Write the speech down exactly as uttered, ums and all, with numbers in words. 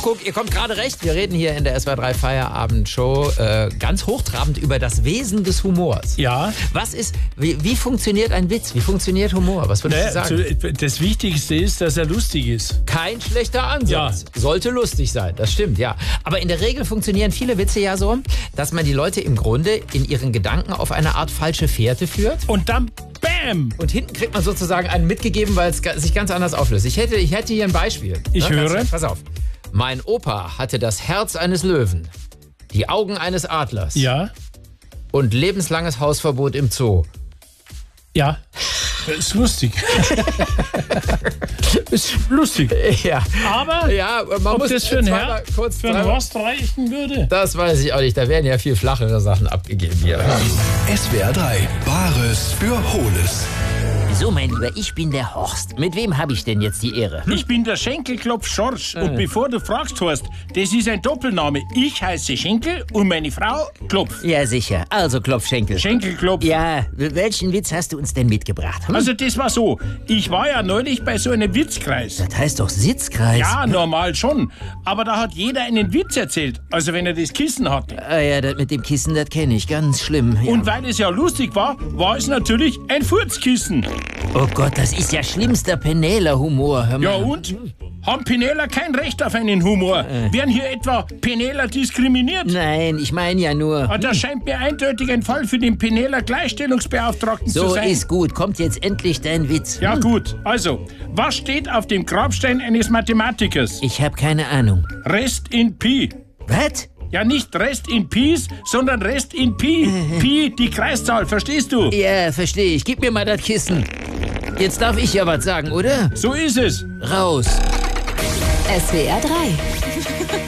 Kuckuck, ihr kommt gerade recht. Wir reden hier in der S W R drei Feierabendshow äh, ganz hochtrabend über das Wesen des Humors. Ja. Was ist, wie, wie funktioniert ein Witz? Wie funktioniert Humor? Was würdest Naja, du sagen? zu- das Wichtigste ist, dass er lustig ist. Kein schlechter Ansatz. Sollte lustig sein, das stimmt, ja. Aber in der Regel funktionieren viele Witze ja so, dass man die Leute im Grunde in ihren Gedanken auf eine Art falsche Fährte führt. Und dann BAM! Und hinten kriegt man sozusagen einen mitgegeben, weil es ga- sich ganz anders auflöst. Ich hätte, ich hätte hier ein Beispiel. Ich Ne? höre. Ganz- Pass auf. Mein Opa hatte das Herz eines Löwen, die Augen eines Adlers Ja, und lebenslanges Hausverbot im Zoo. ja. Das ist lustig. ist lustig. Ja, Aber ja man ob muss das für ein zweimal Herr, kurz für ein zweimal- Horst reichen würde? Das weiß ich auch nicht. Da werden ja viel flachere Sachen abgegeben hier. S W R drei, Bares für Hohles. So, mein Lieber, ich bin der Horst. Mit wem habe ich denn jetzt die Ehre? Ich bin der Schenkelklopf Schorsch. Und bevor du fragst, Horst, das ist ein Doppelname. Ich heiße Schenkel und meine Frau Klopf. Ja, sicher. Also, Klopfschenkel. Schenkelklopf. Ja, welchen Witz hast du uns denn mitgebracht? Hm? Also das war so. Ich war ja neulich bei so einem Witzkreis. Das heißt doch Sitzkreis. Ja, normal schon. Aber da hat jeder einen Witz erzählt. Also wenn er das Kissen hatte. Ah ja, das mit dem Kissen, das kenne ich. Ganz schlimm. Ja. Und weil es ja lustig war, war es natürlich ein Furzkissen. Oh Gott, das ist ja schlimmster Penela-Humor. Hör mal. Ja und? Haben Penela kein Recht auf einen Humor? Werden hier etwa Penela diskriminiert? Nein, ich meine ja nur. Ah, das scheint mir eindeutig ein Fall für den Penela Gleichstellungsbeauftragten zu So sein. ist gut. Kommt jetzt endlich dein Witz. Ja gut, also, was steht auf dem Grabstein eines Mathematikers? Ich habe keine Ahnung. Rest in Pi. Was? Ja, nicht Rest in Peace, sondern Rest in Pi. Pi, die Kreiszahl, verstehst du? Ja, verstehe ich. Gib mir mal das Kissen. Jetzt darf ich ja was sagen, oder? So ist es. Raus. S W R drei